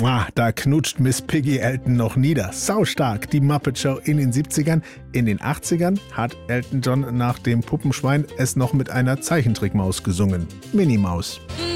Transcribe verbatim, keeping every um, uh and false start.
Mua, da knutscht Miss Piggy Elton noch nieder. Saustark, die Muppet Show in den siebzigern. In den achtzigern hat Elton John nach dem Puppenschwein es noch mit einer Zeichentrickmaus gesungen. Minnie Maus.